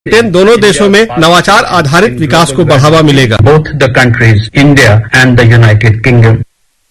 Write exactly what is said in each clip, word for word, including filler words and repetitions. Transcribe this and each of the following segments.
इन दोनों देशों में नवाचार आधारित विकास को बढ़ावा मिलेगा। Both the countries India and the United kingdom.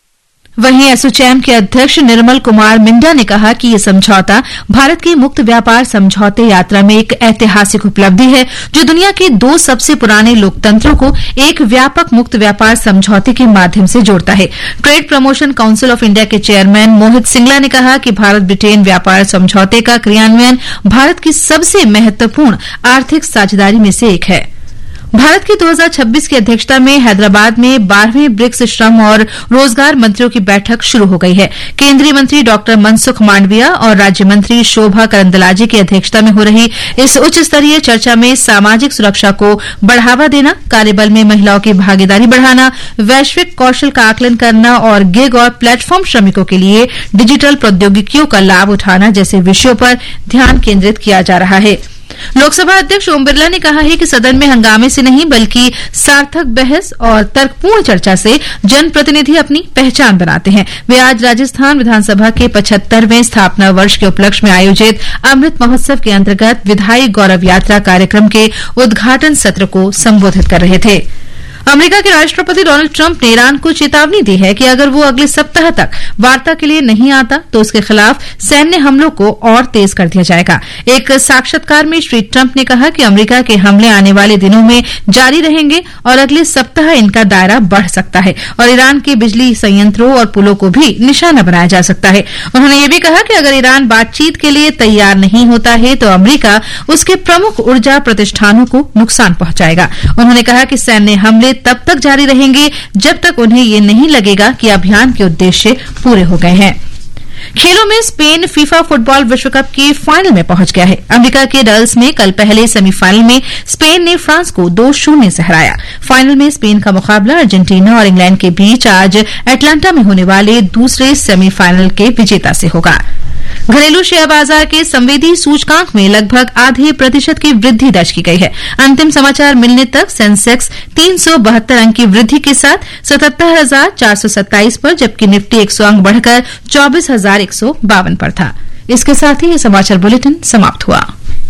वहीं एसोचैम के अध्यक्ष निर्मल कुमार मिंडा ने कहा कि ये समझौता भारत की मुक्त व्यापार समझौते यात्रा में एक ऐतिहासिक उपलब्धि है, जो दुनिया के दो सबसे पुराने लोकतंत्रों को एक व्यापक मुक्त व्यापार समझौते के माध्यम से जोड़ता है। Trade promotion council of India के चेयरमैन मोहित सिंगला ने कहा कि भारत ब्रिटेन व्यापार समझौते का क्रियान्वयन भारत की सबसे महत्वपूर्ण आर्थिक साझेदारी में से एक है। भारत की दो हज़ार छब्बीस की अध्यक्षता में हैदराबाद में बारहवीं ब्रिक्स श्रम और रोजगार मंत्रियों की बैठक शुरू हो गई है। केंद्रीय मंत्री डॉक्टर मनसुख मांडविया और राज्य मंत्री शोभा करंदलाजे की अध्यक्षता में हो रही इस उच्च स्तरीय चर्चा में सामाजिक सुरक्षा को बढ़ावा देना, कार्यबल में महिलाओं की भागीदारी बढ़ाना, वैश्विक कौशल का आकलन करना और गिग और प्लेटफॉर्म श्रमिकों के लिए डिजिटल प्रौद्योगिकियों का लाभ उठाना जैसे विषयों पर ध्यान केंद्रित किया जा रहा है। लोकसभा अध्यक्ष ओम बिरला ने कहा है कि सदन में हंगामे से नहीं बल्कि सार्थक बहस और तर्कपूर्ण चर्चा से जनप्रतिनिधि अपनी पहचान बनाते हैं। वे आज राजस्थान विधानसभा के पचहत्तरवें स्थापना वर्ष के उपलक्ष्य में आयोजित अमृत महोत्सव के अंतर्गत विधायी गौरव यात्रा कार्यक्रम के उद्घाटन सत्र को संबोधित कर रहे थे। अमेरिका के राष्ट्रपति डोनाल्ड ट्रंप ने ईरान को चेतावनी दी है कि अगर वो अगले सप्ताह तक वार्ता के लिए नहीं आता तो उसके खिलाफ सैन्य हमलों को और तेज कर दिया जाएगा। एक साक्षात्कार में श्री ट्रंप ने कहा कि अमेरिका के हमले आने वाले दिनों में जारी रहेंगे और अगले सप्ताह इनका दायरा बढ़ सकता है और ईरान के बिजली संयंत्रों और पुलों को भी निशाना बनाया जा सकता है। उन्होंने ये भी कहा कि अगर ईरान बातचीत के लिए तैयार नहीं होता है तो अमेरिका उसके प्रमुख ऊर्जा प्रतिष्ठानों को नुकसान पहुंचाएगा। उन्होंने कहा कि सैन्य हमले तब तक जारी रहेंगे जब तक उन्हें ये नहीं लगेगा कि अभियान के उद्देश्य पूरे हो गए हैं। खेलों में स्पेन फीफा फुटबॉल विश्व कप के फाइनल में पहुंच गया है। अमेरिका के डल्स में कल पहले सेमीफाइनल में स्पेन ने फ्रांस को दो शून्य से हराया। फाइनल में स्पेन का मुकाबला अर्जेंटीना और इंग्लैंड के बीच आज एटलांटा में होने वाले दूसरे सेमीफाइनल के विजेता से होगा। घरेलू शेयर बाजार के संवेदी सूचकांक में लगभग आधे प्रतिशत की वृद्धि दर्ज की गई है। अंतिम समाचार मिलने तक सेंसेक्स तीन सौ बहत्तर अंक की वृद्धि के साथ सतहत्तर हजार चार सौ सत्ताईस पर, जबकि निफ्टी एक सौ अंक बढ़कर चौबीस हजार एक सौ बावन पर था। इसके साथ ही ये समाचार बुलेटिन समाप्त हुआ।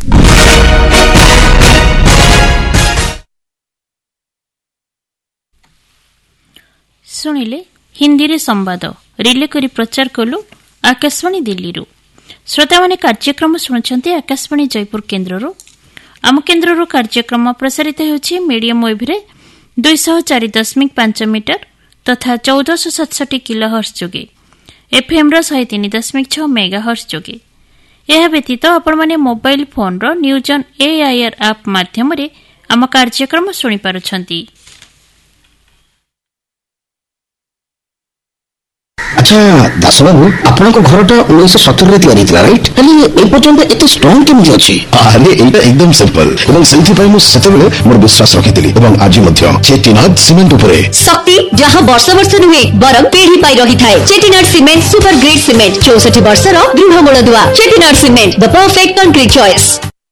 सुनिले हिंदी रे संवाद रिले करी प्रचार कलु आकाशवाणी दिल्ली रू। श्रोता माने कार्यक्रम शुणुछंती आकाशवाणी जयपुर केन्द्रରୁ। आम केन्द्रରୁ कार्यक्रम प्रसारित होछि मीडियम वेव रे दो सौ चार दशमिक पांच मीटर तथा चौदह सौ सतसठ किलोहर्ट्ज जोगे, एफएम रो एक सौ तीन दशमिक छह मेगाहर्ट्ज जोगे। यह व्यतीत आपण माने mobile phone row news on AIR app माध्यम रे आम कार्यक्रम सुनि पारुछंती। अच्छा दास बाबू, आपन को घरटा उन्नीस सौ सत्तर रे तैयारी थिला राइट? खाली ए पर्यंत एते स्ट्रांग केमि अछि? अरे एटा एकदम सिंपल एवं सेंथि पय मु सेतेबेले मोर विश्वास रखितिली एवं आज मध्य चेटीनाथ सीमेंट उपरे शक्ति जहां वर्ष वर्ष नुहे बरम पीढ़ी पाई रही थाए। चेटीनाथ सीमेंट सुपर ग्रेड सीमेंट चौसठ वर्ष रो दृढ़ मूल दुआ। चेटीनाथ cement the perfect concrete choice.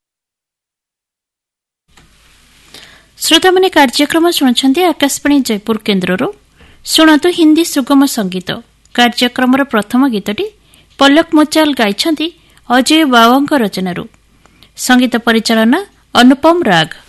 श्रोता माने कार्यक्रम शुणुछंती आकाशवाणी जयपुर केन्द्रରୁ। शुणतु हिंदी सुगम संगीत कार्यक्रमर प्रथम गीतटी पलक मोचाल गाइछंती अजय बाबा रचनारू। संगीत परिचालना अनुपम राग।